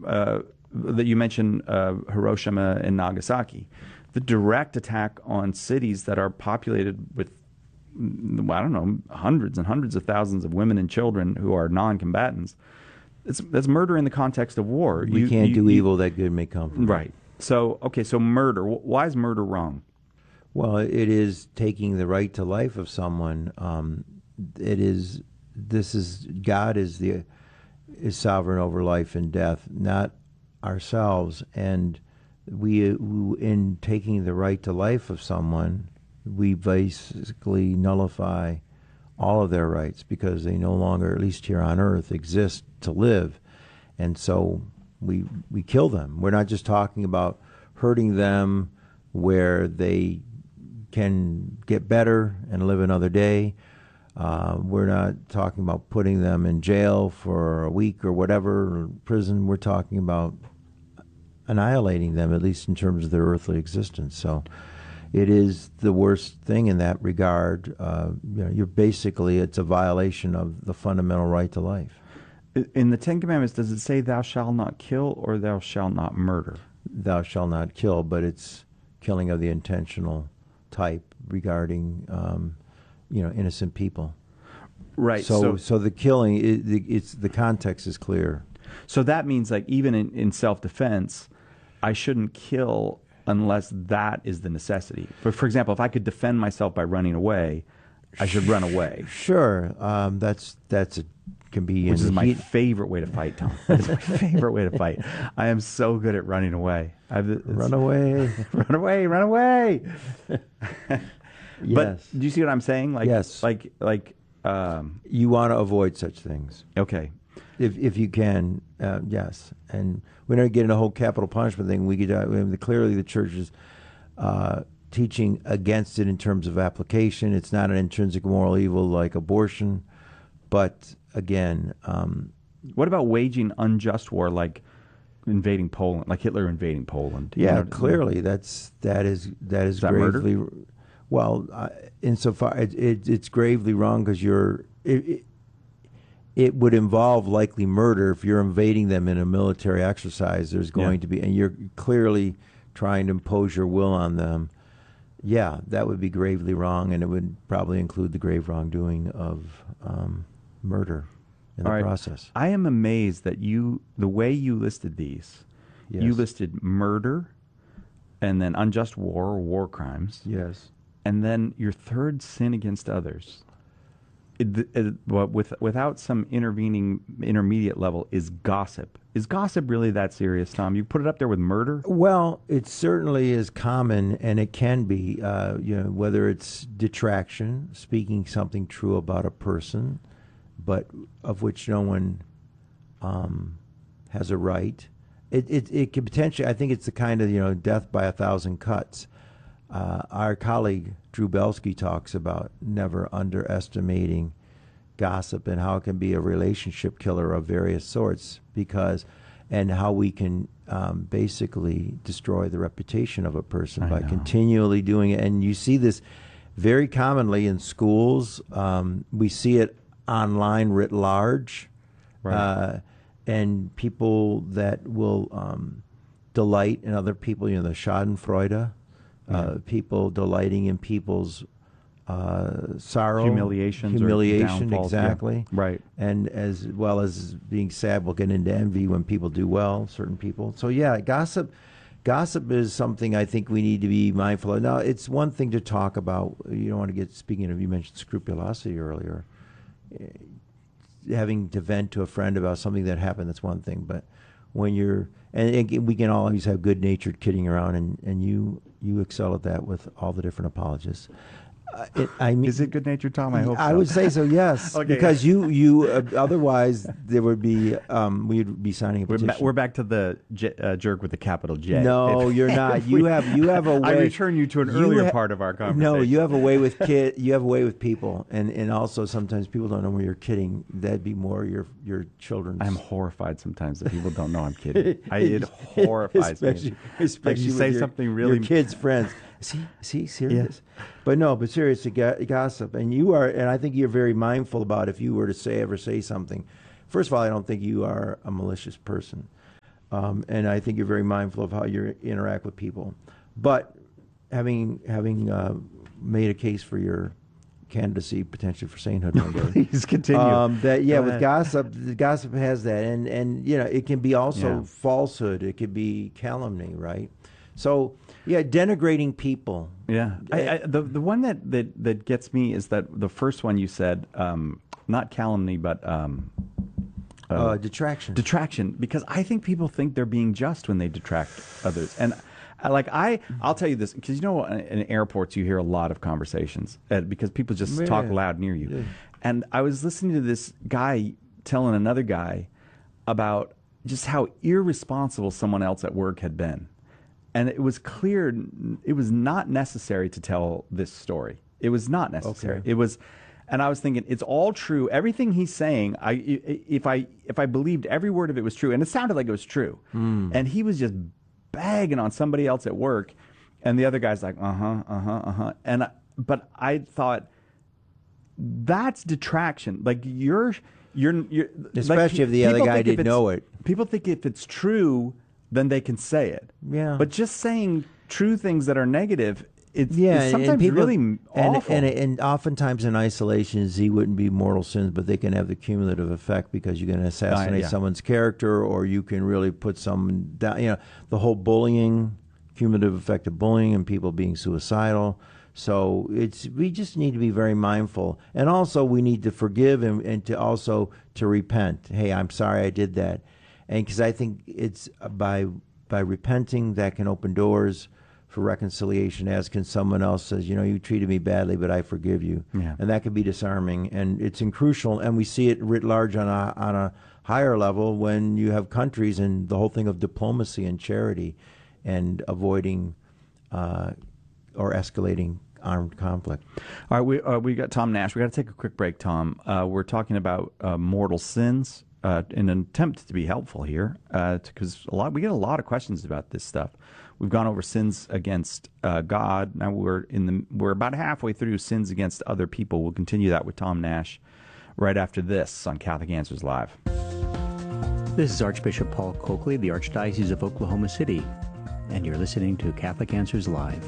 that you mentioned, Hiroshima and Nagasaki, the direct attack on cities that are populated with, I don't know, hundreds and hundreds of thousands of women and children who are non-combatants. That's murder in the context of war. We can't do evil that good may come from. Right. So, okay, so murder. Why is murder wrong? Well, it is taking the right to life of someone. God is sovereign over life and death, not ourselves. And we, in taking the right to life of someone, we basically nullify all of their rights because they no longer, at least here on earth, exist to live. And so we kill them. We're not just talking about hurting them where they can get better and live another day. We're not talking about putting them in jail for a week or whatever, or prison. We're talking about annihilating them, at least in terms of their earthly existence. So it is the worst thing in that regard. It's a violation of the fundamental right to life. In the Ten Commandments, does it say thou shalt not kill or thou shalt not murder? Thou shalt not kill, but it's killing of the intentional type regarding innocent people. Right. So the killing, it's the context is clear. So that means, like, even in self-defense, I shouldn't kill unless that is the necessity. For example, if I could defend myself by running away, I should run away. Sure. Can be. Which is my favorite way to fight, Tom. It's my favorite way to fight. I am so good at running away. Run away. Run away. Run away. Yes. But do you see what I'm saying? Like, yes. You want to avoid such things. Okay. If you can, yes. And we're not getting a whole capital punishment thing. Clearly the church is teaching against it in terms of application. It's not an intrinsic moral evil like abortion. But again, what about waging unjust war, like invading Poland, like Hitler invading Poland? Yeah, clearly that is gravely murder? Well, insofar it's gravely wrong because it would involve likely murder if you're invading them in a military exercise. There's going to be, and you're clearly trying to impose your will on them. Yeah, that would be gravely wrong, and it would probably include the grave wrongdoing of murder in the process. I am amazed that the way you listed these, you listed murder, and then unjust war or war crimes. Yes. And then your third sin against others, without some intermediate level, is gossip. Is gossip really that serious, Tom? You put it up there with murder? Well, it certainly is common, and it can be, whether it's detraction, speaking something true about a person, but of which no one has a right. It could potentially, I think it's the kind of, death by 1,000 cuts. Our colleague Drew Belsky talks about never underestimating gossip and how it can be a relationship killer of various sorts, and how we can basically destroy the reputation of a person by continually doing it. And you see this very commonly in schools. We see it online writ large, right. And people that will delight in other people, the schadenfreude. People delighting in people's sorrow, humiliation, exactly, right, and as well as being sad, we'll get into envy when people do well, certain people. So gossip is something I think we need to be mindful of. Now, it's one thing to talk about. You don't want to get, speaking of, you mentioned scrupulosity earlier. Having to vent to a friend about something that happened, that's one thing. But when and we can always have good-natured kidding around, and you excel at that with all the different apologists. Is it good-natured, Tom? I hope so. I would say so, yes. Okay. Because you otherwise there would be we'd be signing a petition. We're back to the jerk with the capital J. No, you're not. You have a way. I return you to an earlier part of our conversation. No, you have a way with You have a way with people, and also sometimes people don't know when you're kidding. That'd be more your children's. I'm horrified sometimes that people don't know I'm kidding. It horrifies me. Especially you say something really. Your kids' friends. Is he serious? Yeah. But seriously, gossip. And you are, and I think you're very mindful about if you were to ever say something. First of all, I don't think you are a malicious person. and I think you're very mindful of how you interact with people. But having made a case for your candidacy potentially for sainthood one day. Please continue. With gossip, the gossip has that, and it can be also falsehood. It could be calumny, right? So denigrating people. Yeah, the one that gets me is that the first one you said, not calumny, but detraction. Detraction, because I think people think they're being just when they detract others, and. I'll tell you this, because in airports you hear a lot of conversations because people just talk loud near you. Yeah. And I was listening to this guy telling another guy about just how irresponsible someone else at work had been. And it was clear it was not necessary to tell this story. It was not necessary. Okay. It was, and I was thinking, it's all true. Everything he's saying, if I believed every word of it was true, and it sounded like it was true, and he was just bagging on somebody else at work, and the other guy's like, but I thought that's detraction. Like you're especially if the other guy didn't know it. People think if it's true, then they can say it. Yeah. But just saying true things that are negative, it's sometimes really awful. And oftentimes in isolation, Z wouldn't be mortal sins, but they can have the cumulative effect because you can assassinate someone's character, or you can really put someone down. The whole bullying, cumulative effect of bullying and people being suicidal. So we just need to be very mindful. And also we need to forgive and to repent. Hey, I'm sorry I did that. And because I think it's by repenting that can open doors for reconciliation, as can someone else says, you treated me badly, but I forgive you. Yeah. And that can be disarming, and it's crucial, and we see it writ large on a higher level when you have countries and the whole thing of diplomacy and charity and avoiding or escalating armed conflict. All right, we got Tom Nash. We got to take a quick break, Tom. We're talking about mortal sins in an attempt to be helpful here, because we get a lot of questions about this stuff. We've gone over sins against God. Now we're about halfway through sins against other people. We'll continue that with Tom Nash right after this on Catholic Answers Live. This is Archbishop Paul Coakley, the Archdiocese of Oklahoma City, and you're listening to Catholic Answers Live.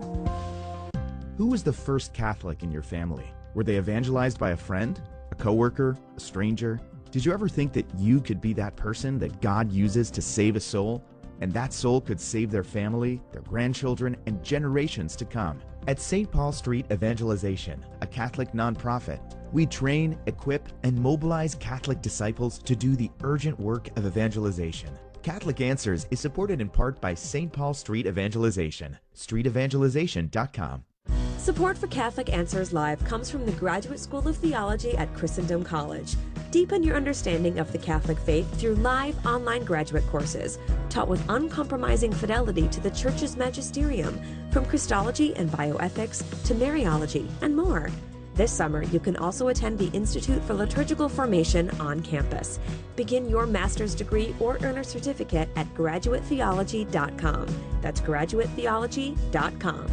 Who was the first Catholic in your family? Were they evangelized by a friend, a coworker, a stranger? Did you ever think that you could be that person that God uses to save a soul? And that soul could save their family, their grandchildren, and generations to come. At St. Paul Street Evangelization, a Catholic nonprofit, we train, equip, and mobilize Catholic disciples to do the urgent work of evangelization. Catholic Answers is supported in part by St. Paul Street Evangelization, streetevangelization.com. Support for Catholic Answers Live comes from the Graduate School of Theology at Christendom College. Deepen your understanding of the Catholic faith through live online graduate courses, taught with uncompromising fidelity to the Church's magisterium, from Christology and bioethics to Mariology and more. This summer, you can also attend the Institute for Liturgical Formation on campus. Begin your master's degree or earn a certificate at graduatetheology.com. That's graduatetheology.com.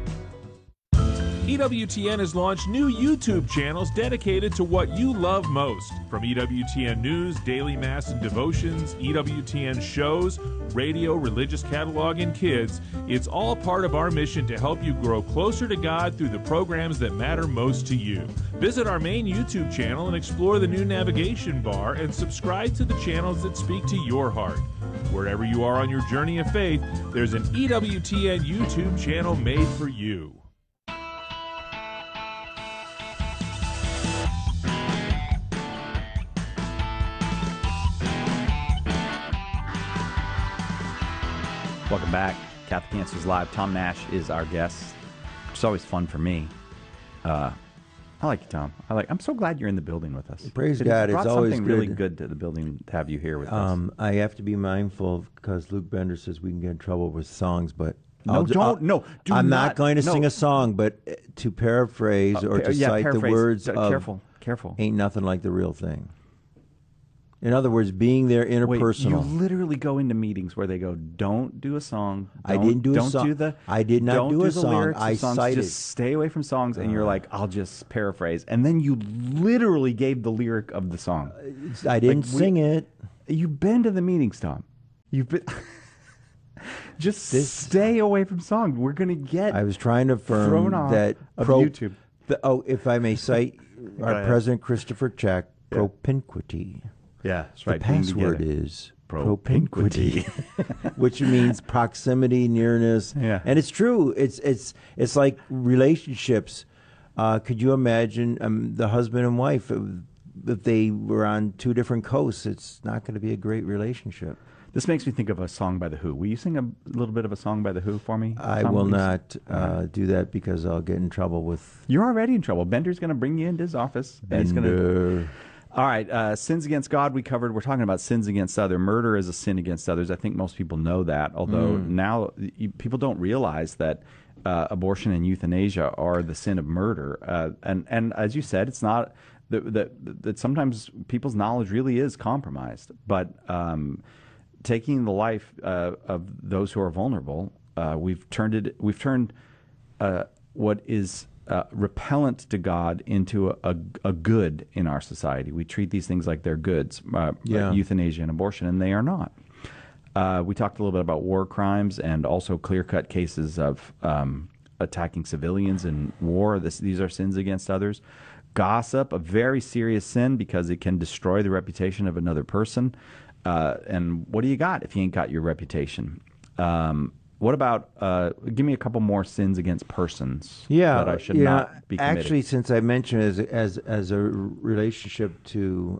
EWTN has launched new YouTube channels dedicated to what you love most. From EWTN News, Daily Mass and Devotions, EWTN shows, radio, religious catalog, and kids, it's all part of our mission to help you grow closer to God through the programs that matter most to you. Visit our main YouTube channel and explore the new navigation bar and subscribe to the channels that speak to your heart. Wherever you are on your journey of faith, there's an EWTN YouTube channel made for you. Welcome back. Catholic Answers Live. Tom Nash is our guest. It's always fun for me. I like you, Tom. I'm so glad you're in the building with us. Praise God. It's always something really good to the building to have you here with us. I have to be mindful because Luke Bender says we can get in trouble with songs, but I'm not going to sing a song, but to paraphrase or to cite the words of careful. Ain't nothing like the real thing. In other words, being there interpersonal. Wait, you literally go into meetings where they go, "Don't do a song." I didn't do a song. I did not do a song. I cited. Just stay away from songs, and you're like, "I'll just paraphrase," and then you literally gave the lyric of the song. I didn't sing it. You've been to the meetings, Tom. You've been just stay away from songs. We're gonna get. I was trying to thrown affirm off that of YouTube. If I may cite our ahead. President Christopher Check, propinquity. Yeah, that's The right. being password together. is propinquity, which means proximity, nearness. Yeah. And it's true. It's like relationships. Could you imagine the husband and wife, if they were on two different coasts? It's not going to be a great relationship. This makes me think of a song by The Who. Will you sing a little bit of a song by The Who for me? I Tom? will Will you not do that because I'll get in trouble with You're already in trouble. Bender's going to bring you into his office. And he's gonna, Bender. all right. Sins against God we covered. We're talking about sins against others. Murder is a sin against others. I think most people know that, although now people don't realize that abortion and euthanasia are the sin of murder. And as you said, it's not that sometimes people's knowledge really is compromised. But taking the life of those who are vulnerable, we've turned what is repellent to God into a good in our society. We treat these things like they're goods, euthanasia and abortion, and they are not. We talked a little bit about war crimes and also clear-cut cases of attacking civilians in war. These are sins against others. Gossip, a very serious sin because it can destroy the reputation of another person. And what do you got if you ain't got your reputation? What about, give me a couple more sins against persons that I should not be committing. Actually, since I mentioned as a relationship to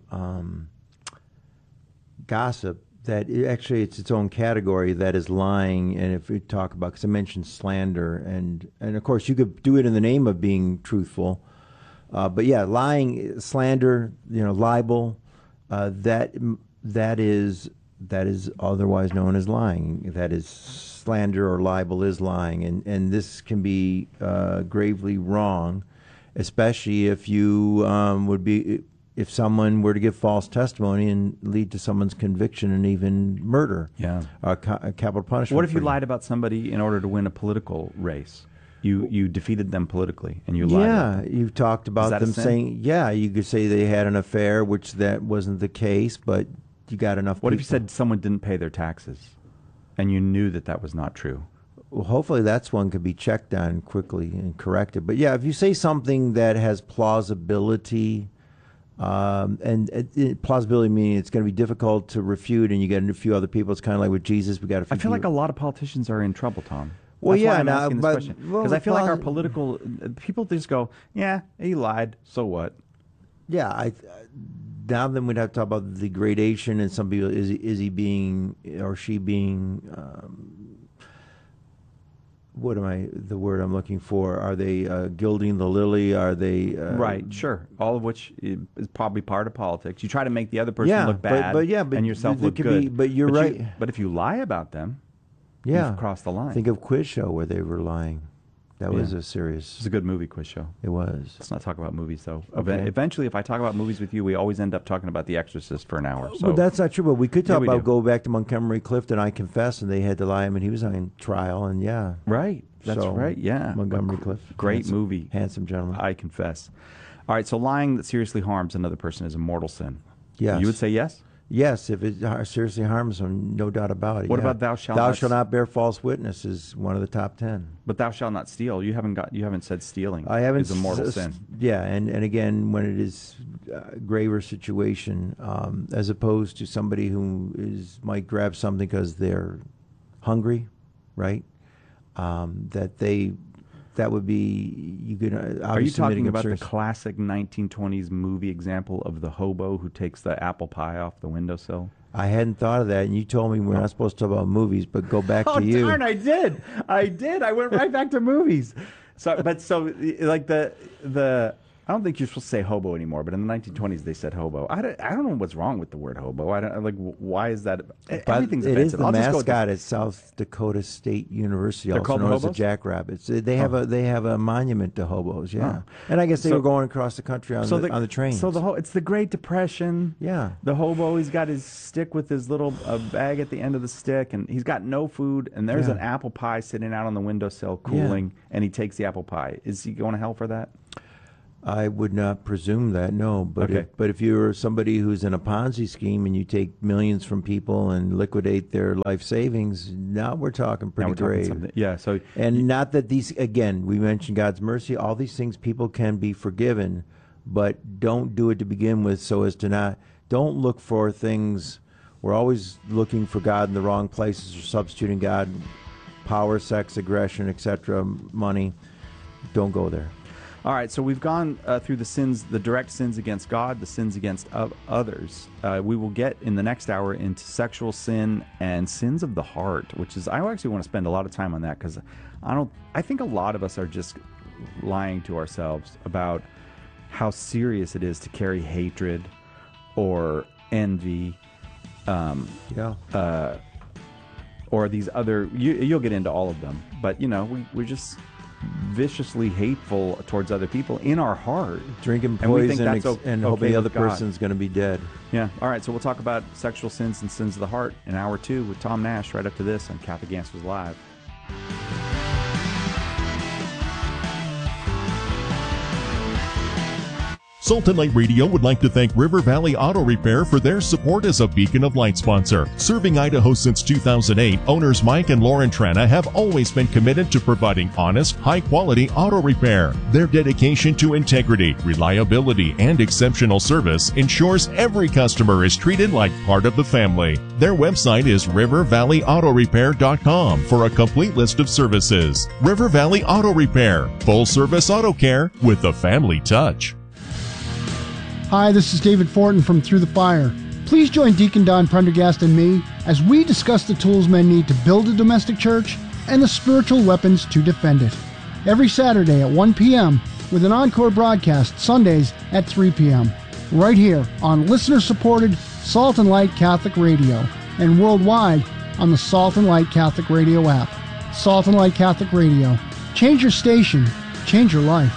gossip, that it's its own category, that is lying. And if we talk about, because I mentioned slander, and of course you could do it in the name of being truthful. But yeah, lying, slander, libel, that is otherwise known as lying. That is slander or libel is lying, and this can be gravely wrong, especially if you if someone were to give false testimony and lead to someone's conviction and even murder, capital punishment. What if you lied about somebody in order to win a political race? You defeated them politically, and you lied. Yeah, you've talked about that a them sin? saying, you could say they had an affair, which that wasn't the case, but you got enough. What if you people- said someone didn't pay their taxes, and you knew that was not true? Well, hopefully that's one could be checked on quickly and corrected. But yeah, if you say something that has plausibility, plausibility meaning it's going to be difficult to refute, and you get a few other people. It's kind of like with Jesus. We got a few. I feel like a people. lot of politicians are in trouble, Tom. Well, That's why yeah, I'm now, asking this but- question well, because I feel like our plausi- political people just go, "Yeah, he lied. So what?" Yeah, now then we'd have to talk about the gradation, and some people is he being or she being the word I'm looking for? Are they gilding the lily? Are they Right, sure. All of which is probably part of politics. You try to make the other person look bad, but and yourself it look could good. be- but you're right. But if you lie about them, Yeah, you've crossed the line. Think of Quiz Show where they were lying. That was a serious. It's a good movie, Quiz Show. It was. Let's not talk about movies, though. Okay. Eventually, if I talk about movies with you, we always end up talking about The Exorcist for an hour. So Well, that's not true. But we could talk we about do. go back to Montgomery Clift and I Confess, and they had to lie him, and he was on trial, and right. That's So, right. Yeah, Montgomery Clift, great movie. handsome gentleman. I confess. All right. So lying that seriously harms another person is a mortal sin. Yes. You would say yes. Yes, if it seriously harms them, no doubt about it. What yeah. about thou shalt Thou not shalt not bear false witness is one of the top 10. But thou shalt not steal. You haven't said stealing. I haven't is a mortal sin. Yeah, and again, when it is a graver situation, as opposed to somebody who might grab something because they're hungry, right? That would be you could. Are you talking about the classic 1920s movie example of the hobo who takes the apple pie off the windowsill? I hadn't thought of that, and you told me we're not supposed to talk about movies, but go back to you. Oh darn! I did. I went right back to movies. So like the. I don't think you're supposed to say hobo anymore, but in the 1920s they said hobo. I don't know what's wrong with the word hobo. I don't like why is that? Everything's it is offensive. the I'll just go with mascot at South Dakota State University, They're also called known the as the hobos? Jackrabbits. They have a monument to hobos. Yeah, and I guess they So- were going across the country on the trains. So it's the Great Depression. Yeah. The hobo, he's got his stick with his little bag at the end of the stick, and he's got no food, and there's Yeah. an apple pie sitting out on the windowsill cooling, and he takes the apple pie. Is he going to hell for that? I would not presume that, no. But Okay. if you're somebody who's in a Ponzi scheme and you take millions from people and liquidate their life savings, now we're talking Now pretty we're talking grave. something. Yeah. So And not that these, again, we mentioned God's mercy, all these things people can be forgiven, but don't do it to begin with so as to not, don't look for things. We're always looking for God in the wrong places or substituting God, power, sex, aggression, etc., money. Don't go there. All right, so we've gone through the sins, the direct sins against God, the sins against others. We will get in the next hour into sexual sin and sins of the heart, which is, I actually want to spend a lot of time on that because I think a lot of us are just lying to ourselves about how serious it is to carry hatred or envy, or these other. You'll get into all of them, but we're just viciously hateful towards other people in our heart, Drinking and we think poison that's and okay hoping the other with God. person's going to be dead. Yeah. All right. So we'll talk about sexual sins and sins of the heart in hour 2 with Tom Nash right after this on Catholic Answers Live. Salt and Light Radio would like to thank River Valley Auto Repair for their support as a Beacon of Light sponsor. Serving Idaho since 2008, owners Mike and Lauren Trana have always been committed to providing honest, high-quality auto repair. Their dedication to integrity, reliability, and exceptional service ensures every customer is treated like part of the family. Their website is rivervalleyautorepair.com for a complete list of services. River Valley Auto Repair, full-service auto care with a family touch. Hi, this is David Fortin from Through the Fire. Please join Deacon Don Prendergast and me as we discuss the tools men need to build a domestic church and the spiritual weapons to defend it. Every Saturday at 1 p.m. with an encore broadcast Sundays at 3 p.m. right here on listener-supported Salt and Light Catholic Radio and worldwide on the Salt and Light Catholic Radio app. Salt and Light Catholic Radio. Change your station. Change your life.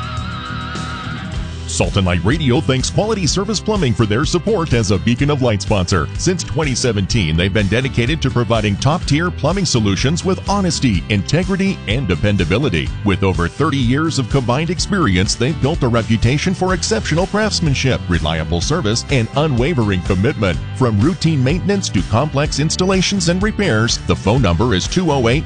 Salt and Light Radio thanks Quality Service Plumbing for their support as a Beacon of Light sponsor. Since 2017, they've been dedicated to providing top-tier plumbing solutions with honesty, integrity, and dependability. With over 30 years of combined experience, they've built a reputation for exceptional craftsmanship, reliable service, and unwavering commitment. From routine maintenance to complex installations and repairs, the phone number is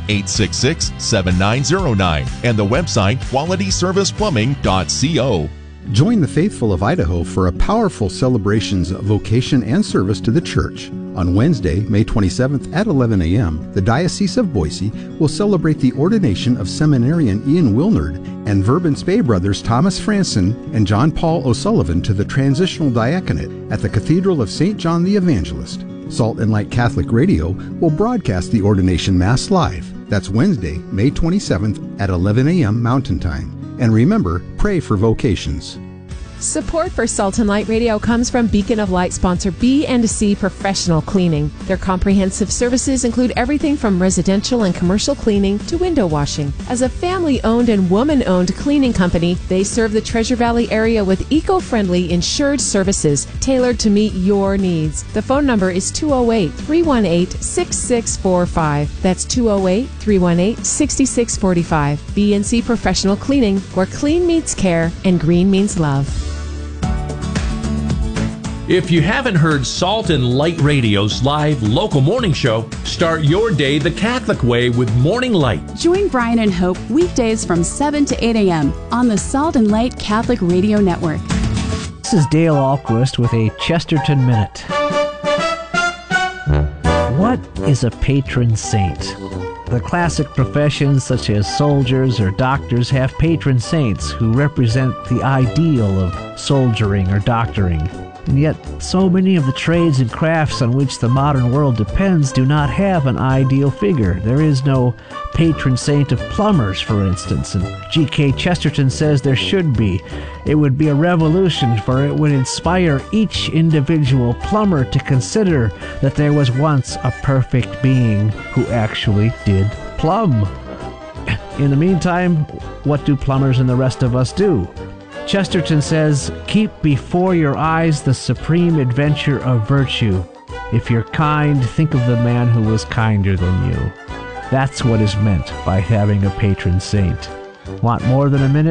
208-866-7909 and the website qualityserviceplumbing.co. Join the faithful of Idaho for a powerful celebrations of vocation and service to the church. On Wednesday, May 27th at 11 a.m., the Diocese of Boise will celebrate the ordination of seminarian Ian Wilnard and Verban Spey brothers Thomas Franson and John Paul O'Sullivan to the transitional diaconate at the Cathedral of St. John the Evangelist. Salt and Light Catholic Radio will broadcast the ordination Mass live. That's Wednesday, May 27th at 11 a.m. Mountain Time. And remember, pray for vocations. Support for Salt and Light Radio comes from Beacon of Light sponsor B&C Professional Cleaning. Their comprehensive services include everything from residential and commercial cleaning to window washing. As a family-owned and woman-owned cleaning company, they serve the Treasure Valley area with eco-friendly insured services tailored to meet your needs. The phone number is 208-318-6645. That's 208-318-6645. B&C Professional Cleaning, where clean meets care and green means love. If you haven't heard Salt and Light Radio's live local morning show, start your day the Catholic way with Morning Light. Join Brian and Hope weekdays from 7 to 8 a.m. on the Salt and Light Catholic Radio Network. This is Dale Ahlquist with a Chesterton Minute. What is a patron saint? The classic professions such as soldiers or doctors have patron saints who represent the ideal of soldiering or doctoring. And yet, so many of the trades and crafts on which the modern world depends do not have an ideal figure. There is no patron saint of plumbers, for instance, and G.K. Chesterton says there should be. It would be a revolution, for it would inspire each individual plumber to consider that there was once a perfect being who actually did plumb. In the meantime, what do plumbers and the rest of us do? Chesterton says, keep before your eyes the supreme adventure of virtue. If you're kind, think of the man who was kinder than you. That's what is meant by having a patron saint. Want more than a minute?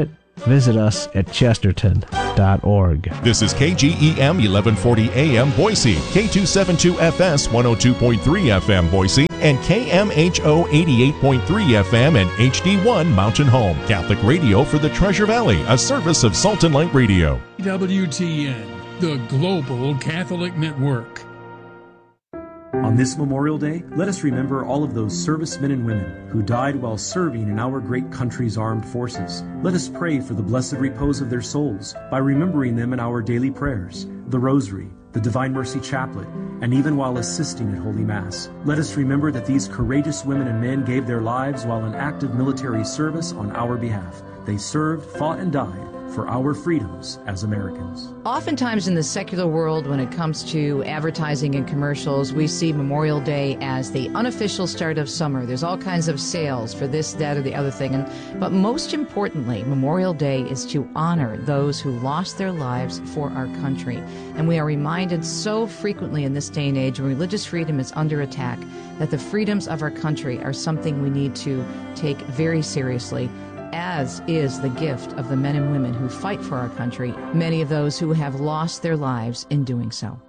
Visit us at chesterton.org. This is KGEM 1140 AM Boise, K272FS 102.3 FM Boise, and KMHO 88.3 FM and HD1 Mountain Home. Catholic radio for the Treasure Valley, a service of Salt and Light Radio. WTN, the Global Catholic Network. On this Memorial Day, let us remember all of those servicemen and women who died while serving in our great country's armed forces. Let us pray for the blessed repose of their souls by remembering them in our daily prayers, the Rosary, the Divine Mercy Chaplet, and even while assisting at Holy Mass. Let us remember that these courageous women and men gave their lives while in active military service on our behalf. They served, fought, and died for our freedoms as Americans. Oftentimes in the secular world, when it comes to advertising and commercials, we see Memorial Day as the unofficial start of summer. There's all kinds of sales for this, that, or the other thing. But most importantly, Memorial Day is to honor those who lost their lives for our country. And we are reminded so frequently in this day and age when religious freedom is under attack that the freedoms of our country are something we need to take very seriously, as is the gift of the men and women who fight for our country, many of those who have lost their lives in doing so.